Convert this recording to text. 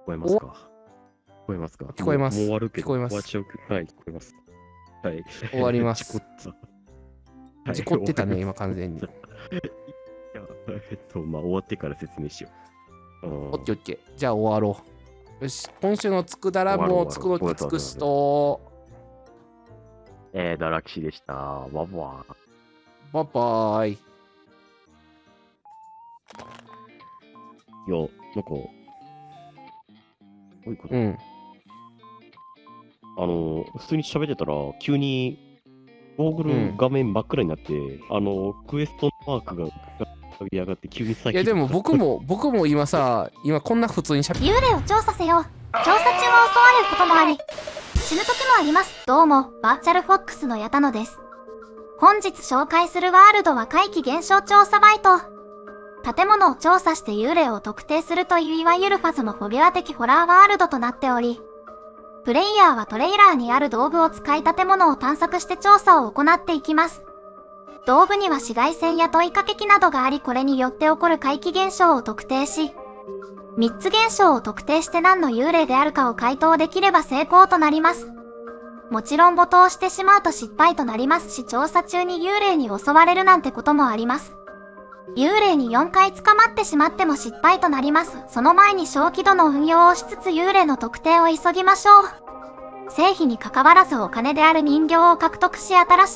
こえますか？聞こえますか？ 聞こえます。 もう終わるけど、 聞こえます。 終わっちゃうけど、はい、聞こえます。はい。 終わりま事故っす。 た。はい、 事故ってたね、 終わります。 今完全に。 いや、まあ、終わってから説明しよう。 オッケーオッケー。じゃあ終わろう。よし、今週のつくだらもつくろきつくしと、 ダラキシでした。わわ。 バイバイ。 いや、なんか、どういうこと？ うん。 普通に喋ってたら、急に、ゴーグル画面真っ暗になって、クエストマークが浮かび上がって、急に再起。 いやでも僕も今さ、今こんな普通に喋って幽霊を調査せよ。調査中は襲われることもあり、死ぬ時もあります。どうも、バーチャルフォックスの矢田野です。本日紹介するワールドは怪奇現象調査バイト。建物を調査して幽霊を特定するといういわゆるファズモフォビア的ホラーワールドとなっており、プレイヤーはトレーラーにある道具を使い建物を探索して調査を行っていきます。道具には紫外線や問いかけ機などがあり、これによって起こる怪奇現象を特定し、3つ現象を特定して何の幽霊であるかを回答できれば成功となります。もちろん没頭してしまうと失敗となりますし、調査中に幽霊に襲われるなんてこともあります。幽霊に4回捕まってしまっても失敗となります。その前に小気度の運用をしつつ幽霊の特定を急ぎましょう。成否に関わらずお金である人形を獲得し、新しい